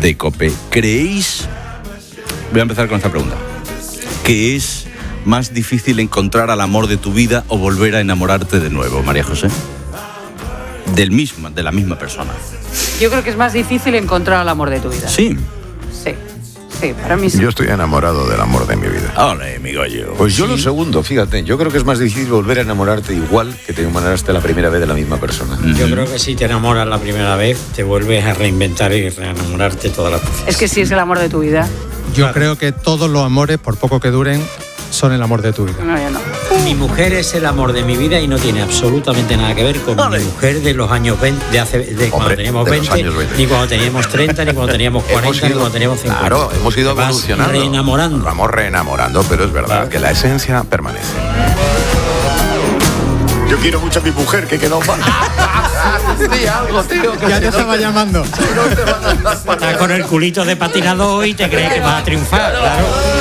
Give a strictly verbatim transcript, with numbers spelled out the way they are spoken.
de COPE. ¿Creéis, voy a empezar con esta pregunta, que es más difícil encontrar al amor de tu vida o volver a enamorarte de nuevo, María José? Del mismo, de la misma persona. Yo creo que es más difícil encontrar al amor de tu vida. Sí. Sí, sí, para mí sí. Yo estoy enamorado del amor de mi vida. Ole, mi gallo. Pues yo ¿Sí? lo segundo, fíjate. Yo creo que es más difícil volver a enamorarte igual que te enamoraste la primera vez de la misma persona. Mm. Yo creo que si te enamoras la primera vez, te vuelves a reinventar y reenamorarte todas las veces. Es que sí es el amor de tu vida. Yo creo que todos los amores, por poco que duren, son el amor de tu vida. No, yo no. Mi mujer es el amor de mi vida y no tiene absolutamente nada que ver con Ole. mi mujer de los años veinte, de, hace, de cuando Hombre, teníamos de los veinte, años veinte. ni cuando teníamos treinta, ni cuando teníamos cuarenta, Hemos ni ido- cuando teníamos cincuenta. Claro, hemos ido Te vas evolucionando. reenamorando. Nos vamos reenamorando, pero es verdad Claro. que la esencia permanece. Yo quiero mucho a mi mujer, que quedó mal. Sí, algo, tío. Ya te estaba llamando. Estás con el culito de patinador y te crees que vas a triunfar, claro.